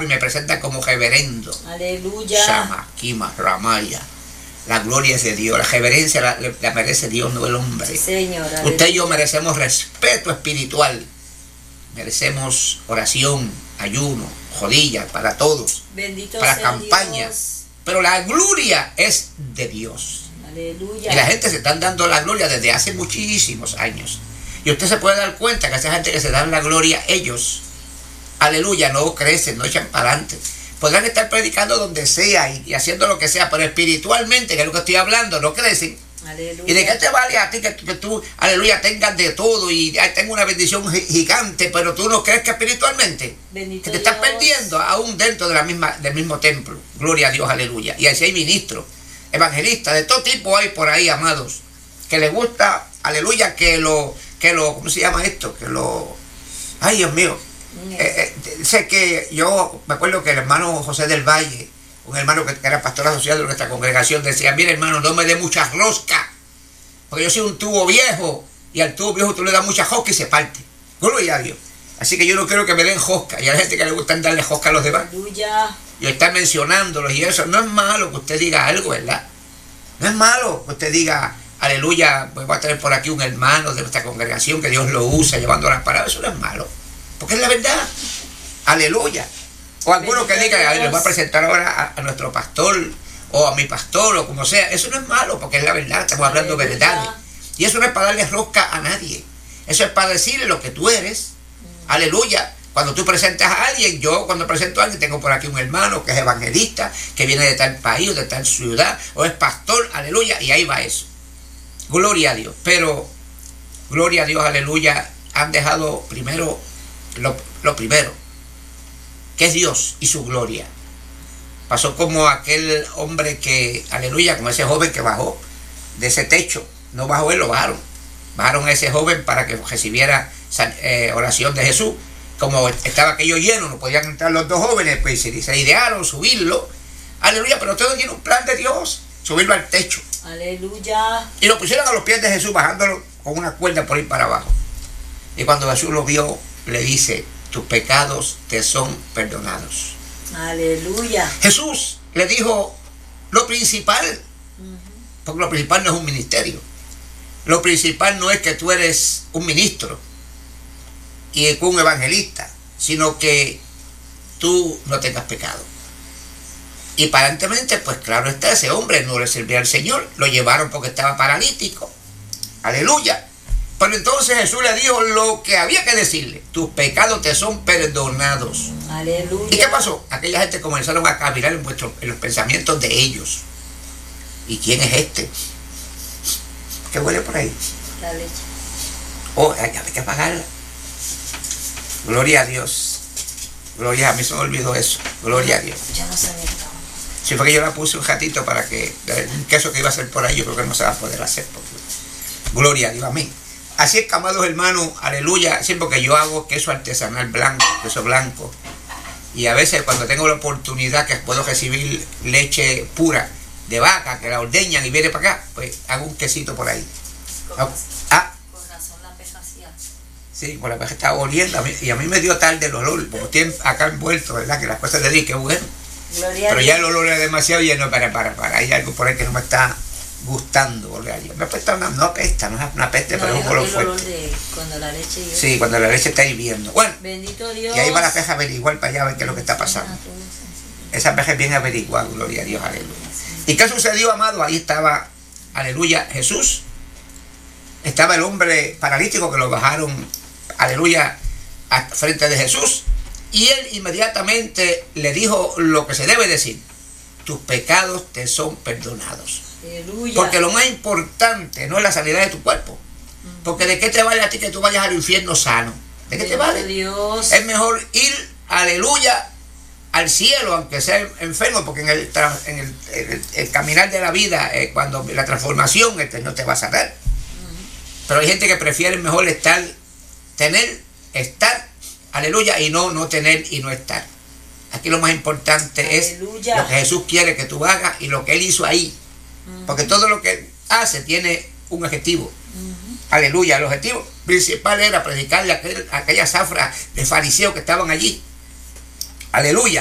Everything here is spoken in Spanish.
paro y me presentan como reverendo. Aleluya. Shama, Kima, Ramaya. La gloria es de Dios, la reverencia la merece Dios, no el hombre. Sí, Señor. Usted y yo merecemos respeto espiritual. Merecemos oración, ayuno, rodillas para todos. Bendito para sea campañas. Dios. Pero la gloria es de Dios. Aleluya. Y la gente se están dando la gloria desde hace muchísimos años. Y usted se puede dar cuenta que esa gente que se dan la gloria, ellos, aleluya, no crecen, no echan para adelante. Podrán estar predicando donde sea y haciendo lo que sea, pero espiritualmente, que es lo que estoy hablando, no crecen. Aleluya. ¿Y de qué te vale a ti que tú, aleluya, tengas de todo y tengas una bendición gigante, pero tú no crees que espiritualmente? Bendito Que te estás Dios. perdiendo aún dentro de del mismo templo. Gloria a Dios, aleluya. Y así hay ministros, evangelistas, de todo tipo hay por ahí, amados, que les gusta, aleluya, ¿cómo se llama esto? Ay, Dios mío. Sé que yo me acuerdo que el hermano José del Valle, un hermano que era pastor asociado de nuestra congregación, decía: mira, hermano, no me dé mucha rosca, porque yo soy un tubo viejo y al tubo viejo tú le das mucha rosca y se parte. Gloria a Dios. Así que yo no quiero que me den rosca, y a la gente que le gusta darle rosca a los demás Aleluya. y estar mencionándolos y eso. No es malo que usted diga algo, ¿verdad? No es malo que usted diga: aleluya, pues voy a tener por aquí un hermano de nuestra congregación que Dios lo usa llevando las palabras. Eso no es malo, porque es la verdad. Aleluya. O algunos que digan: les voy a presentar ahora a nuestro pastor o a mi pastor o como sea. Eso no es malo, porque es la verdad. Estamos hablando de verdades. Y eso no es para darle rosca a nadie. Eso es para decirle lo que tú eres. Aleluya. Cuando tú presentas a alguien, yo cuando presento a alguien tengo por aquí un hermano que es evangelista, que viene de tal país o de tal ciudad, o es pastor, aleluya, y ahí va eso. Gloria a Dios. Pero, gloria a Dios, aleluya, han dejado primero lo primero, que es Dios y su gloria. Pasó como aquel hombre que, aleluya, como ese joven que bajó de ese techo. No bajó él, lo bajaron. Bajaron a ese joven para que recibiera oración de Jesús. Como estaba aquello lleno, no podían entrar los dos jóvenes, pues se idearon subirlo. Aleluya, pero todo tiene un plan de Dios. Subirlo al techo. Aleluya. Y lo pusieron a los pies de Jesús, bajándolo con una cuerda por ahí para abajo. Y cuando Jesús lo vio, le dice: tus pecados te son perdonados. Aleluya. Jesús le dijo lo principal, porque lo principal no es un ministerio. Lo principal no es que tú eres un ministro y un evangelista, sino que tú no tengas pecado. Y aparentemente, pues claro está, ese hombre no le servía al Señor, lo llevaron porque estaba paralítico. Aleluya. Pero entonces Jesús le dijo lo que había que decirle: tus pecados te son perdonados. Aleluya. ¿Y qué pasó? Aquella gente comenzaron a cavilar en los pensamientos de ellos. ¿Y quién es este? ¿Qué huele por ahí? La leche. Oh, hay que apagarla. Gloria a Dios. Gloria, a mí se me olvidó eso. Gloria a Dios. Ya no sabía. Sí, porque yo la puse un ratito para que un queso que iba a hacer por ahí, yo creo que no se va a poder hacer. Gloria a Dios, amén. Así es que, amados hermanos, aleluya, siempre que yo hago queso artesanal blanco, queso blanco, y a veces cuando tengo la oportunidad que puedo recibir leche pura de vaca, que la ordeñan y viene para acá, pues hago un quesito por ahí. Con razón la peja hacía. Sí, por la peja estaba oliendo, y a mí me dio tarde el olor, como estoy acá envuelto, ¿verdad? Que las cosas de Dios, qué bueno. Gloria Pero a ya Dios. el olor es demasiado lleno, para, hay algo por ahí que no me está gustando, gloria a Dios. Me apesta no apesta, no es una peste, pero es un olor fuerte. De cuando la leche hirve. Sí, cuando la leche está hirviendo. Bueno, Bendito Dios. y ahí va la peja a averiguar para allá a ver qué es lo que está pasando. Esa peja es bien averiguada, gloria a Dios, aleluya. ¿Y qué sucedió, amado? Ahí estaba, aleluya, Jesús. Estaba el hombre paralítico que lo bajaron, aleluya, frente de Jesús. Y él inmediatamente le dijo lo que se debe decir: tus pecados te son perdonados. Aleluya. Porque lo más importante no es la sanidad de tu cuerpo. Porque ¿de qué te vale a ti que tú vayas al infierno sano? ¿De qué te vale? Dios. Es mejor ir, aleluya, al cielo, aunque sea enfermo, porque en el caminar de la vida, cuando la transformación, no te vas a dar. Pero hay gente que prefiere mejor estar, aleluya, y no tener y no estar. Aquí lo más importante Aleluya. es lo que Jesús quiere que tú hagas y lo que Él hizo ahí. Porque todo lo que Él hace tiene un objetivo. Aleluya. El objetivo principal era predicarle a aquella zafra de fariseos que estaban allí. Aleluya.